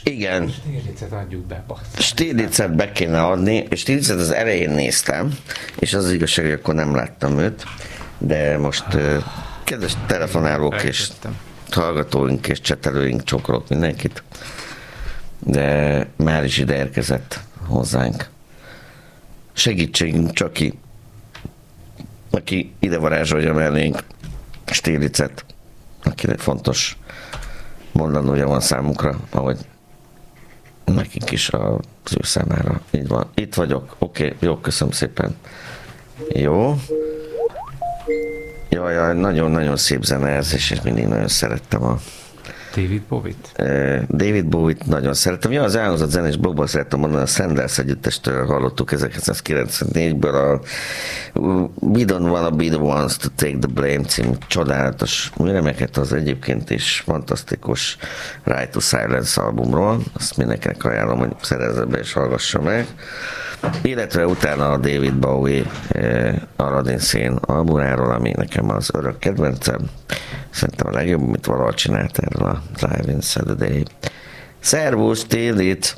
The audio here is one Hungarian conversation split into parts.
Igen. Stirlicet adjuk be. Stirlicet be kéne adni, és Stirlicet az elején néztem, és az igazság, hogy akkor nem láttam őt, de most kedves telefonálók és hallgatóink és csetelőink, csokolok mindenkit, de már is ide érkezett hozzánk. Segítségünk csak ki, aki ide varázsolja mellénk Stirlicet, akinek fontos mondanója van számunkra, ahogy nekünk is az ő számára. Így van. Itt vagyok. Oké, jó, köszönöm szépen. Jó. Jaj, nagyon-nagyon szép zene ez, és mindig nagyon szerettem a David Bowie-t? David Bowie-t nagyon szerettem. Ja, az elhozott zenés blogból szerettem mondani, a Sanders együttestől hallottuk 1994-ből a We Don't Wanna Be The Ones To Take The Blame című csodálatos műremeket, az egyébként is fantasztikus Right To Silence albumról. Azt mindenkinek ajánlom, hogy szerezze be és hallgassa meg. Illetve utána a David Bowie Aladdin szín albumáról, ami nekem az örök kedvencem. Szerintem a legjobb, amit valahol csinált erről a Drive-In Saturday. Szervusz, Tillit!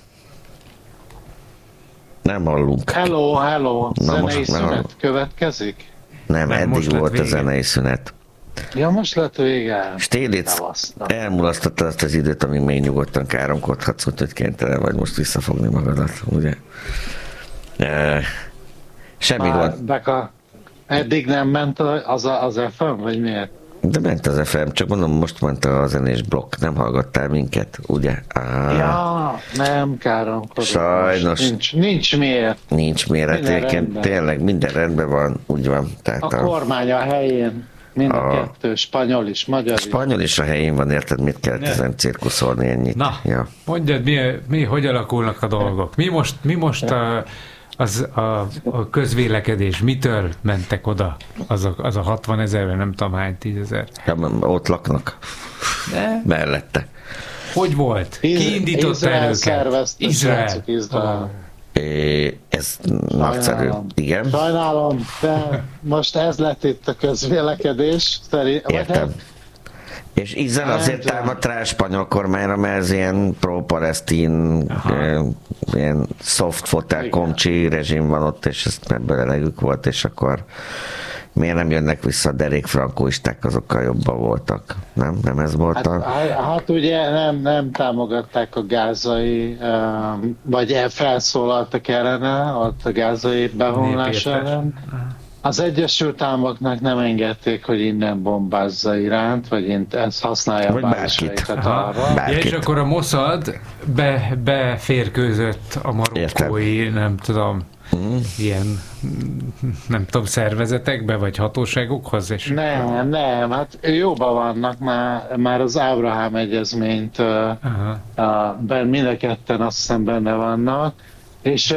Nem hallunk. Hello. Zenei szünet következik? Nem, eddig volt a zenei szünet. Ja, most lett vége. Stilitz, elmulasztottad azt az időt, amíg még nyugodtan káromkodhatsz, úgyhogy kénytelen vagy most visszafogni magadat, ugye? Semmi gond. Eddig nem ment az FM, vagy miért? De ment az FM, csak mondom, most ment a zenés blokk, nem hallgattál minket, ugye? Ja, nem káromkodom. Sajnos. Nincs miért. Nincs miért, tényleg minden rendben van, úgy van. Tehát a kormány a helyén. Mind a kettő, spanyol is, magyar is. Spanyol is a helyén van, érted, mit kellett ezen cirkuszolni ennyit? Na, ja. Mondjad, hogy alakulnak a dolgok? Mi most a közvélekedés, mitől mentek oda az a 60 000, nem tudom hány 10 000? Ja, ott laknak. Mellette. Hogy volt? Ki indította el őket? Izrael. Ez nagyszerű. Igen. Sajnálom, de most ez lett itt a közvélekedés. Értem. És Izrael azért támadt rá a spanyol kormányra, mert ez ilyen pro-palesztin, ilyen soft fotel komcsi rezsim van ott, és ebből elegük volt, és akkor miért nem jönnek vissza a derék frankóisták, azokkal jobban voltak. Nem ez volt Hát ugye nem támogatták a gázai, vagy felszólaltak ellene, ott a gázai bevonulás ellen. Az Egyesült Államoknak nem engedték, hogy innen bombázza Iránt, vagy ezt használja a bárkit arra. És akkor a Mossad beférkőzött a marokkói, nem tudom, ilyen, nem tudom, szervezetekbe, vagy hatóságokhoz? És nem, hát jóban vannak már az Ábrahám egyezményt, mind a ketten azt hiszem benne vannak, és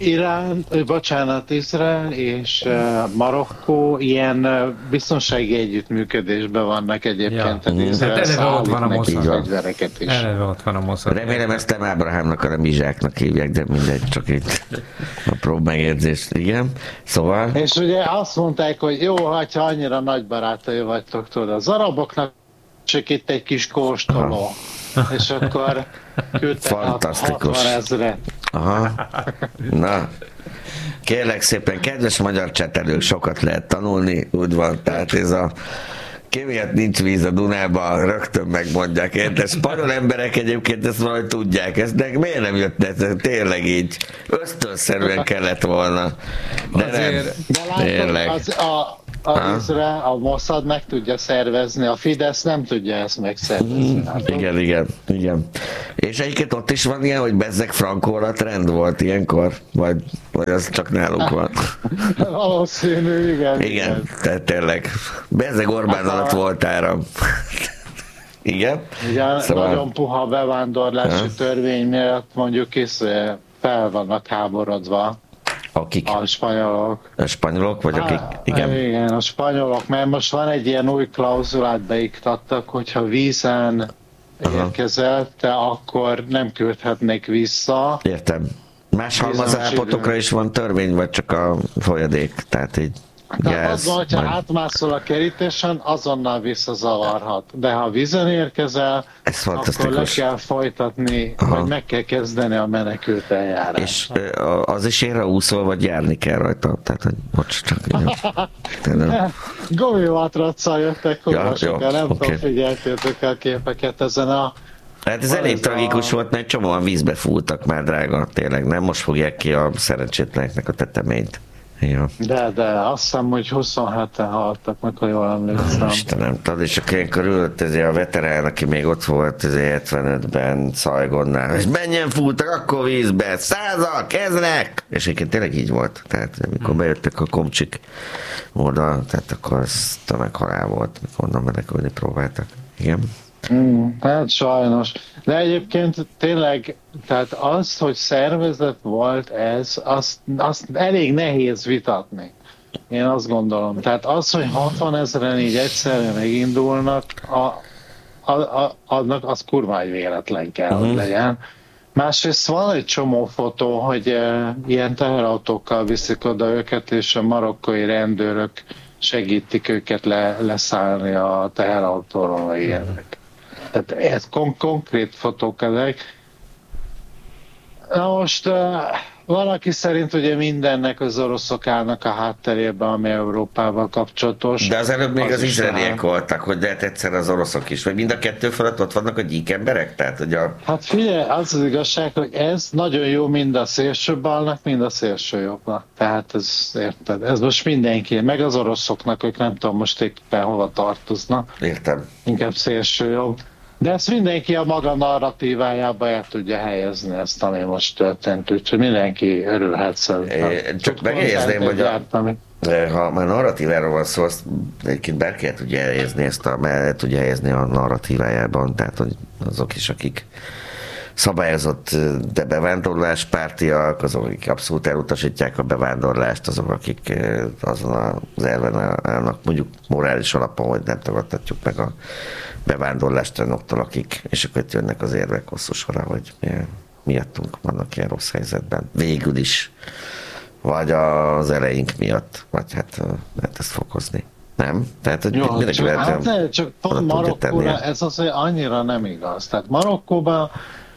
Izrael és Marokkó ilyen biztonsági együttműködésben vannak egyébként. Tehát eleve ott van a Mossad. Eleve ott van a Mossad. Remélem ezt nem Ábrahámnak, hanem Izsáknak hívják, de mindegy, csak itt apró megérzés. Igen, szóval. És ugye azt mondták, hogy jó, ha annyira nagy barátai vagytok, tudod, az araboknak csak itt egy kis kóstoló. És akkor küldtek 60 000. Aha. Na, kérlek szépen, kedves magyar csetelők, sokat lehet tanulni, úgy van, tehát ez a Kémiát nincs víz a Dunában, rögtön megmondják. Érted? Spanyol emberek egyébként ezt valahogy tudják. Ez, de miért nem jött ez? Tényleg így. Ösztönszerűen kellett volna. De azért, nem. Tényleg. Izrael, a Mossad meg tudja szervezni, a Fidesz nem tudja ezt megszervezni. Igen. És egyébként ott is van ilyen, hogy bezzeg Frankóra trend volt ilyenkor? Vagy az csak nálunk van? Valószínű, igen. Igen, tehát tényleg. Bezzeg Orbán alatt volt áram. Igen? Igen, szóval... nagyon puha bevándorlási törvény miatt mondjuk is fel vannak háborodva. Akik? A spanyolok. A spanyolok, vagy akik? Igen. Igen, a spanyolok, mert most van egy ilyen új klauzulát beiktattak, hogyha vízen érkezett, de akkor nem küldhetnék vissza. Értem. Más halmazállapotokra is van törvény, vagy csak a folyadék? Tehát így... Tehát az van, hogyha átmászol a kerítésen, azonnal visszazavarhat. De ha vízen érkezel, akkor le kell folytatni, vagy meg kell kezdeni a menekült eljárás. És az is érre úszol, vagy járni kell rajta? Tehát, hogy bocs, csak Gumimatracsal jöttek sokan, nem tudom, figyeltétek a képeket ezen a... Hát ez elég tragikus volt, mert csomóan vízbe fúltak már, drága, tényleg, nem? Most fogják ki a szerencsétleneknek a teteményt. Ja. De azt hiszem, hogy 27-en haltak meg, ha jól emlékszem. Istenem, tudod, és akkor ilyenkor ült a veterán, aki még ott volt 75-ben Szajgonnál, és menjen fúltak akkor vízbe, 100-ak, ezrek! És egyébként tényleg így volt, tehát amikor bejöttek a komcsik oda, tehát akkor az tömeghalál volt, mikor onnan menekülni próbáltak. Igen. Hát sajnos. De egyébként tényleg, tehát az, hogy szervezet volt ez, azt elég nehéz vitatni. Én azt gondolom. Tehát az, hogy 60 000-en így egyszerre megindulnak, annak az kurva egy véletlen kell, hogy legyen. Másrészt van egy csomó fotó, hogy ilyen teherautókkal viszik oda őket, és a marokkói rendőrök segítik őket leszállni a teherautóról, vagy ilyenek. Tehát ez konkrét fotók ezek. Na most valaki szerint ugye mindennek az oroszok állnak a hátterében, ami Európával kapcsolatos. De az előbb még az izraeliek voltak, hogy lehet egyszer az oroszok is, vagy mind a kettő felett ott vannak a gyík emberek? Tehát, hogy Hát figyelj, az igazság, hogy ez nagyon jó mind a szélső balnak, mind a szélső jobbnak. Tehát ez, érted? Ez most mindenki, meg az oroszoknak, ők nem tudom most éppen hova tartoznak. Értem. Inkább szélső jobb. De ezt mindenki a maga narratívájába el tudja helyezni ezt, ami most történt, úgyhogy mindenki örülhet szerintem. Csak megjegyezném, hogy ha már narratíváról van szó, azt egyébként bárki el tudja helyezni a narratívájában, tehát hogy azok is, akik szabályozott, de bevándorláspártiak, azok, akik abszolút elutasítják a bevándorlást, azok, akik azon az elven állnak, mondjuk morális alapon, hogy nem tagadhatjuk meg a bevándorlást olyanoktól, akik, és akkor itt jönnek az érvek hosszú sorra, hogy miattunk vannak ilyen rossz helyzetben. Végül is. Vagy az eleink miatt. Vagy hát lehet ezt fokozni. Nem? Tehát, hogy mindenki lehet... Csak pont Marokkóra ez azért annyira nem igaz. Tehát Marokkóban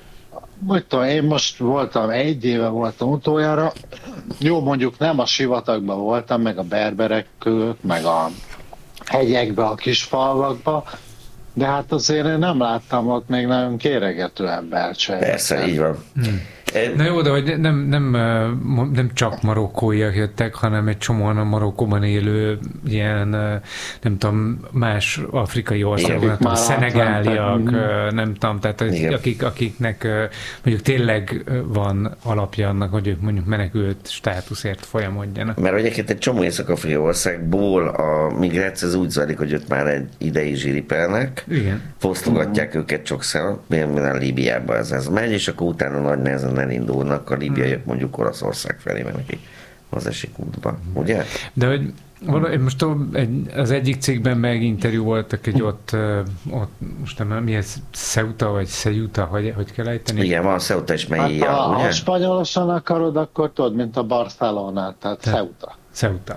én most voltam, 1 éve voltam utoljára. Jó, mondjuk nem a sivatagban voltam, meg a berberek között, meg a hegyekbe, a kis falvakba, de hát azért én nem láttam ott még nagyon kéregető embert se. Persze, így van. Na jó, de hogy nem csak marokkóiak jöttek, hanem egy csomóan a Marokkóban élő ilyen, nem tudom, más afrikai országok, szenegáliak, nem tudom, tehát akiknek mondjuk tényleg van alapja annak, hogy ők mondjuk menekült státuszért folyamodjanak. Mert egyébként egy csomó észak-afrikai országból a migráció az úgy zajlik, hogy ott már egy ideig zsiripelnek, fosztogatják őket sokszor, minden Líbiában ez megy, és akkor utána nagy nehezen elindulnak a líbiaiak mondjuk Oroszország felé, mert nekik az esik útba, ugye? De hogy most az egyik cégben meginterjú voltak egy ott most nem, mi ez, Ceuta vagy Ceuta, hogy kell ejteni? Igen, van Ceuta és Melilla, hát, ugye? Ha spanyolosan akarod, akkor tudod, mint a Barcelona, tehát Ceuta. Ceuta.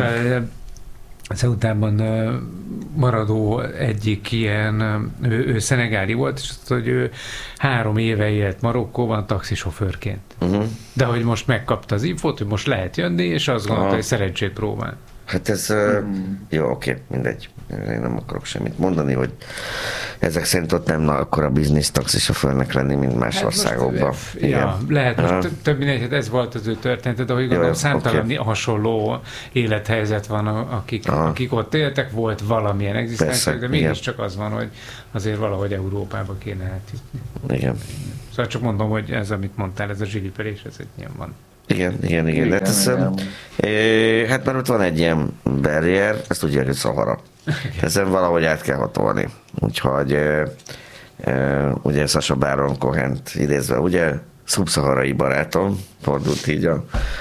Ceutában maradó egyik ilyen, ő szenegáli volt, és azt, hogy ő 3 éve élt Marokkóban taxisofőrként. De hogy most megkapta az infót, hogy most lehet jönni, és azt gondolta, hogy szerencsét próbál. Hát ez jó, oké, mindegy. Én nem akarok semmit mondani, hogy ezek szerint ott nem akkor a biznisz taxisofőrnek lenni, mint más országokban. Lehet, most több mindegy, hát ez volt az ő története, de hogy gondolom számtalan hasonló élethelyzet van, akik ott éltek, volt valamilyen egzisztenciák, de mégiscsak az van, hogy azért valahogy Európába kéne átjutni. Igen. Szóval csak mondom, hogy ez, amit mondtál, ez a zsilipelés, ez egy ilyen van. Igen. Hát már ott van egy ilyen barrier, ezt tudják, hogy Szahara. Ezen valahogy át kell hatolni. Úgyhogy ugye Sacha Baron Cohent idézve, ugye szubszaharai barátom, fordult így a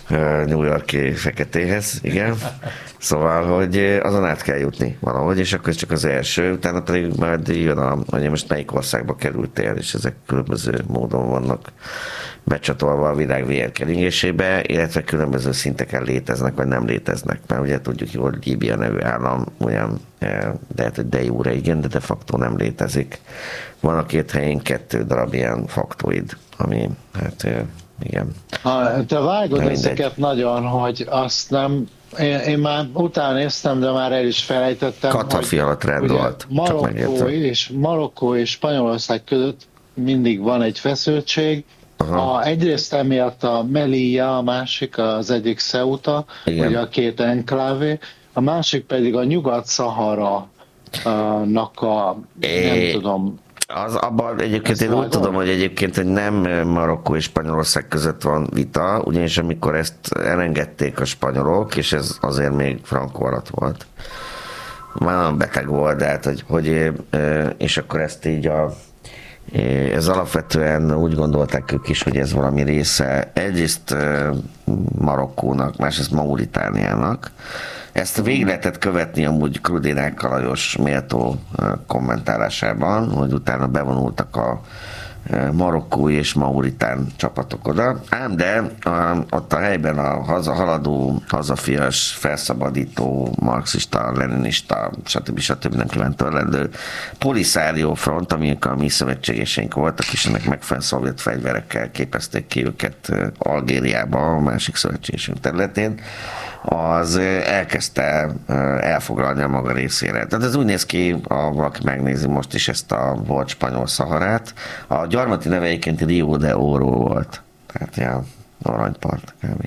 New York-i feketéhez, igen. Szóval, hogy azon át kell jutni valahogy, és akkor ez csak az első, utána pedig majd jön hogy most melyik országba kerültél, és ezek különböző módon vannak becsatolva a világ VR keringésébe, illetve különböző szinteken léteznek, vagy nem léteznek. Mert ugye tudjuk jól, hogy Líbia nevű állam olyan, lehet, hogy de jure igen, de facto nem létezik. Van a két helyén 2 darab ilyen faktoid, ami hát igen. Te vágod ezeket nagyon, hogy azt nem... Én már utána néztem, de már el is felejtettem, Katafi alatt rendolt. Marokkó és Spanyolország között mindig van egy feszültség. Egyrészt emiatt a Melilla, a másik az egyik Ceuta, ugye a 2 enklávé, a másik pedig a Nyugat-Szahara-nak nem tudom... Abban egyébként én úgy tudom, hogy egyébként hogy nem Marokkó és Spanyolország között van vita, ugyanis amikor ezt elengedték a spanyolok, és ez azért még Franco alatt volt, már nagyon beteg volt, de hát, hogy és akkor ezt így ez alapvetően úgy gondolták ők is, hogy ez valami része egyrészt Marokkónak, másrészt Mauritániának. Ezt végig lehetett követni amúgy Krudinák Lajos méltó kommentálásában, hogy utána bevonultak a marokkói és mauritán csapatok oda. Ám de ott a helyben a haladó, hazafias, felszabadító, marxista, leninista, stb. Nem kívánt törlendő Polisario front, amik a mi szövetségeseink voltak, és ennek megfelelően szovjet fegyverekkel képezték ki őket Algériába, a másik szövetségesünk területén, az elkezdte elfoglalni a maga részére. Tehát ez úgy néz ki, valaki megnézi most is ezt a volt spanyol Szaharát. A gyarmati neve egyébként Rio de Oro volt. Tehát ilyen aranypart kb.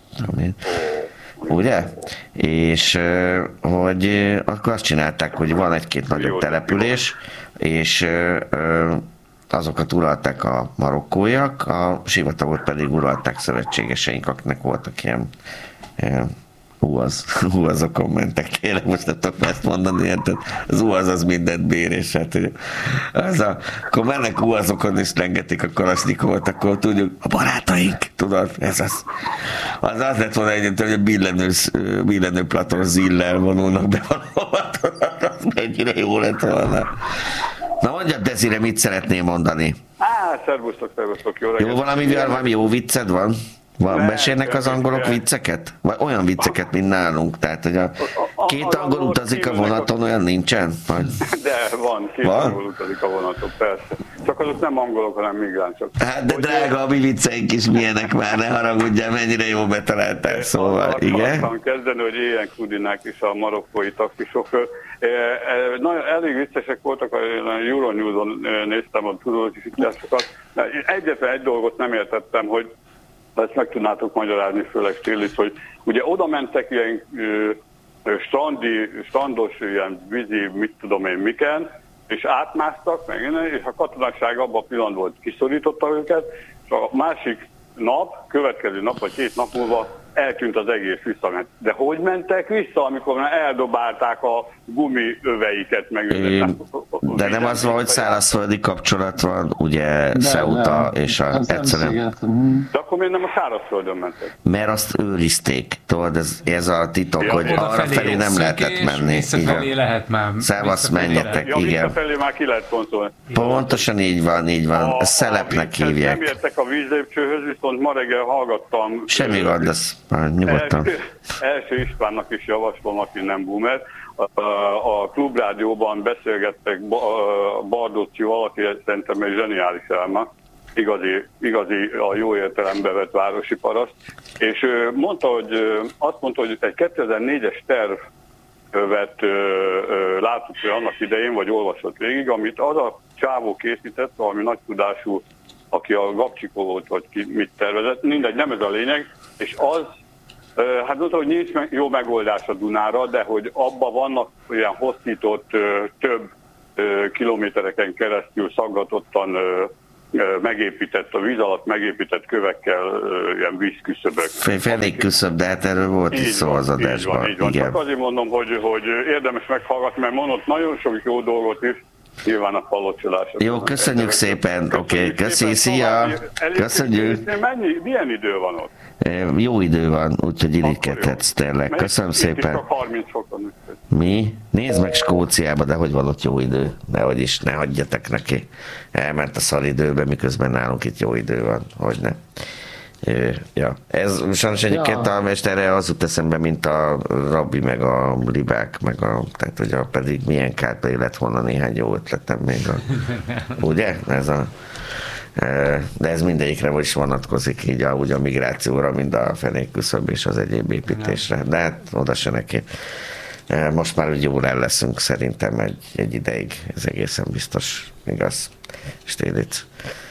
Ugye? És hogy akkor azt csinálták, hogy van egy-két nagyobb település, és azokat uralták a marokkóiak, a sivatagot pedig uralták szövetségeseink, akiknek voltak ilyen az a kommentek, tényleg most nem tudok ezt mondani, az az mindent bér, és hát akkor mennek azokon és lengetik a kalasnyikovot, akkor tudjuk, a barátaink, tudod, ez az lett volna egyébként, hogy a billenő Platon Zillel vonulnak be valahova, az mennyire jó lett volna. Na mondjad, Desire, mit szeretnél mondani? Szervusztok, jó reggelt. Jó, valami jó vicced van? Mesélnek az angolok vicceket? Vagy olyan vicceket, mint nálunk? Tehát, hogy a két angol utazik a vonaton, olyan nincsen? Vagy? De van, két angol utazik a vonaton, persze. Csak azok nem angolok, hanem migránsok. Hát de drága, a mi vicceink is milyenek már, ne haragudjál, mennyire jó betaláltál, szóval, igen? Azt kezdeni, hogy ilyen Krudinák is a marokkói taxisofőr. Elég viccesek voltak, a Euronews-on néztem a tudósításokat. Egyetlen egy dolgot nem értettem, hogy ezt meg tudnátok magyarázni, főleg Stiglitz, hogy ugye oda mentek ilyen strandos, ilyen vízi, mit tudom én miken, és átmásztak, és a katonaság abban a pillanatban volt, kiszorította őket, és a másik nap, következő nap vagy 2 nap múlva eltűnt az egész, visszament. De hogy mentek vissza, amikor már eldobálták a gumiöveiket meg? De nem az van, hogy szárazföldi kapcsolat van, ugye Ceuta és egyszerűen... De akkor miért nem a szárazföldön mentek? Mert azt őrizték, tudod, ez a titok, hogy arra felé nem lehetett menni. Visszafelé lehet már. Szávasz, menjetek, igen. Visszafelé már ki lehet konszolni. Pontosan így van. Ezt szelepnek hívják. Nem értek a vízlépcsőhöz, viszont ma reggel hallgattam. Semmi gond, ez nyugodtan. Első Istvánnak is javaslom, aki nem boomer. A Klubrádióban beszélgettek Bardóccival, aki szerintem egy zseniális elma, igazi a jó értelembe vett városi paraszt, és azt mondta, hogy egy 2004-es tervet látott annak idején, vagy olvasott végig, amit az a csávó készített, valami nagy tudású, aki a Gabcsikó volt, vagy ki mit tervezett, mindegy, nem ez a lényeg, és az, hát mondta, hogy nincs jó megoldás a Dunára, de hogy abban vannak olyan hosszított, több kilométereken keresztül szaggatottan megépített, a víz alatt megépített kövekkel ilyen vízküszöbök. Felékküszöb, de hát erről volt is szó az adásban. Így van. Csak azért mondom, hogy érdemes meghallgatni, mert mondott nagyon sok jó dolgot is, nyilván a hallotcsolások. Jó, köszönjük szépen. Oké, köszi, szia! Köszönjük! Milyen idő van ott? Jó idő van, úgyhogy irigykedhetsz tényleg. Köszönöm szépen. Csak 30 fokon. Mi? Nézd meg Skóciába, de hogy van ott jó idő? Nehogy is, ne hagyjatok neki. Elment a szaridőbe, miközben nálunk itt jó idő van. Hogyne. Ja. Ez sajnos egyébként a mesterre az jut eszembe, mint a rabbi, meg a libák, meg tehát hogy pedig milyen kár, pedig lett volna néhány jó ötletem még. Ugye? De ez mindegyikre is vonatkozik, így úgy a migrációra, mind a fenékküszöb és az egyéb építésre. De hát oda se neki. Most már úgy jól el leszünk szerintem egy ideig. Ez egészen biztos igaz. Stélic.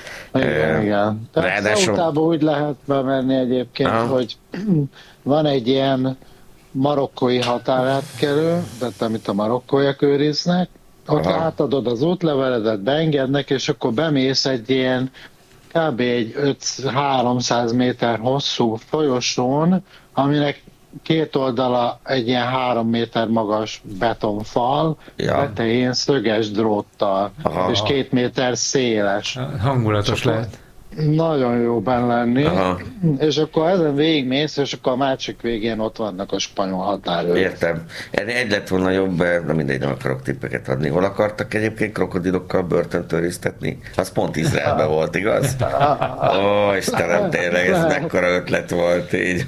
Igen. Tehát Ceutában úgy lehet bemenni egyébként, hogy van egy ilyen marokkói határátkelő, tehát amit a marokkóiak őriznek, ott átadod az útleveledet, beengednek, és akkor bemész egy ilyen kb. Egy 300 méter hosszú folyosón, aminek két oldala egy ilyen 3 méter magas betonfal, tetején szöges dróttal, és 2 méter széles. Hangulatos lehet. Nagyon jó benne lenni, és akkor ezen végigmész, és akkor a másik végén ott vannak a spanyol határőrök. Értem. Egy lett volna jobb, na mindegy, nem akarok tippeket adni. Hol akartak egyébként krokodilokkal börtönt őriztetni? Az pont Izraelben volt, igaz? Ó, Istenem, tényleg, ez mekkora ötlet volt így.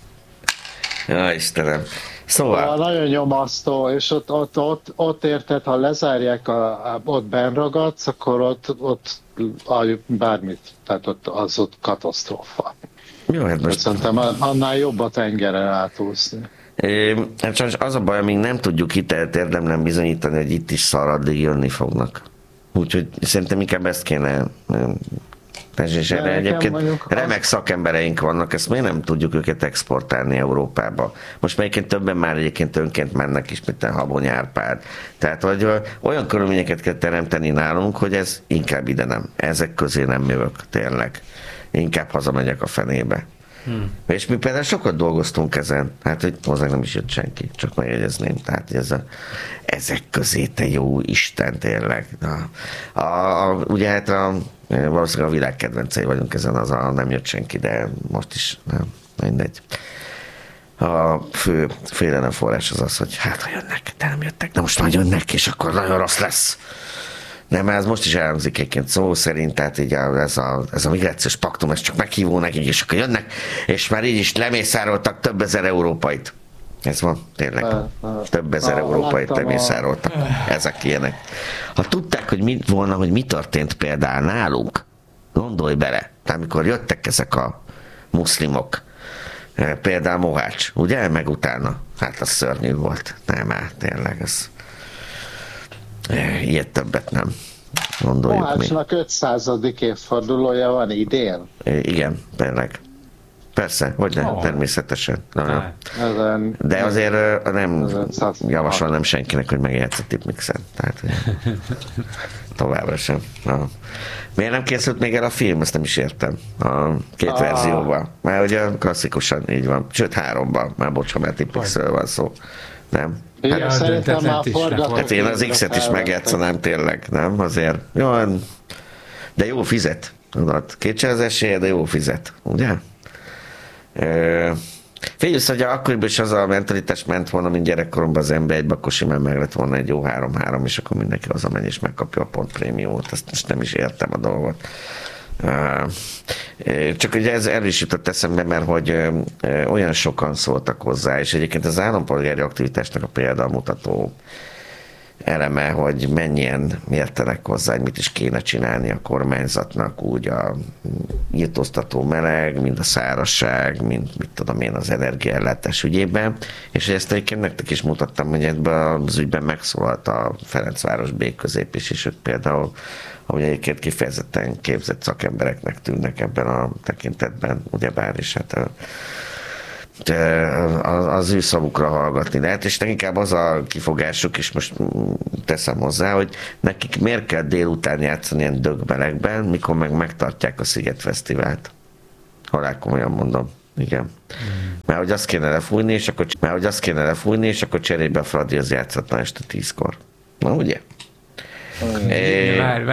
Ja, Istenem. Szóval... Nagyon nyomasztó, és ott érted, ha lezárják, ott benragadsz, akkor ott bármit, tehát ott katasztrófa. Jó, hát most... Szerintem annál jobb a tengeren átúszni. Hát sajnos az a baj, amíg nem tudjuk hitelt érdemlen bizonyítani, hogy itt is szar, addig jönni fognak. Úgyhogy szerintem inkább ezt kéne... És erre egyébként remek szakembereink vannak, ezt miért nem tudjuk őket exportálni Európába? Most melyiként többen már egyébként önként mennek is, mint a Habony Árpád. Tehát, hogy olyan körülményeket kell teremteni nálunk, hogy ez inkább ide nem. Ezek közé nem jövök, tényleg. Inkább hazamegyek a fenébe. És mi például sokat dolgoztunk ezen, hát hogy hozzánk nem is jött senki, csak megjegyezném, tehát hogy ezek közé, te jó Isten, tényleg. Ugye hát valószínűleg a világ kedvencei vagyunk ezen, nem jött senki, de most is nem, mindegy. A fő félelem forrás az, hogy hát ha jönnek, de nem jöttek, de most már jönnek, és akkor nagyon rossz lesz. Nem, ez most is elhangzik egyébként szó szerint, tehát így ez a migrációs paktum, ez csak meghívó nekik, és akkor jönnek, és már így is lemészároltak több ezer európait. Ez van, tényleg. Több ezer európait lemészároltak. Ezek ilyenek. Ha tudták, hogy mi történt például nálunk, gondolj bele, amikor jöttek ezek a muszlimok, például Mohács, ugye, meg utána, hát az szörnyű volt. Nem, tényleg, ez... Ilyet többet nem. Gondoljuk Mohácsnak 500. évfordulója van idén. Igen, tényleg. Persze, hogy nem, természetesen. De azért nem javasolnám senkinek, hogy megjátssz a tipmixen. Tehát továbbra sem. Miért nem készült még el a film? Ezt nem is értem. A két verzióban. Mert ugye klasszikusan így van. Sőt, 3-ban. Már bocsánat, mert tipmixről van szó. Nem? Igen, szerintem már forgatókönyv. Hát én az X-et is megjátszanám tényleg, nem? Azért jó, de jó fizet. Kétszer az esélye, de jó fizet. Ugye? Figyelsz, hogy akkoriban is az a mentalitás ment volna, mint gyerekkoromban az M1-ben, akkor simán meg lett volna egy jó 3-3, és akkor mindenki hazamegy és megkapja a pontprémiumot. Ezt most nem is értem a dolgot. Csak ugye ez el is jutott eszembe, mert hogy olyan sokan szóltak hozzá, és egyébként az állampolgári aktivitásnak a példamutató eleme, hogy mennyien értenek hozzá, hogy mit is kéne csinálni a kormányzatnak, úgy a írtóztató meleg, mind a szárazság, mind mit tudom én az energiaellátás ügyében, és ezt egyébként nektek is mutattam, hogy ebben az ügyben megszólalt a Ferencváros B-közép is, és ők például, ahogy egyébként kifejezetten képzett szakembereknek tűnnek ebben a tekintetben, ugyebár is hát az ő szavukra hallgatni lehet, és inkább az a kifogásuk, és most teszem hozzá, hogy nekik miért kell délután játszani ilyen dögbelegben, mikor megtartják a Sziget Fesztivált. Halál komolyan mondom. Igen. Mert hogy azt kéne lefújni, és akkor cserébe a Fradi az játszhatna este 10-kor. Na ugye?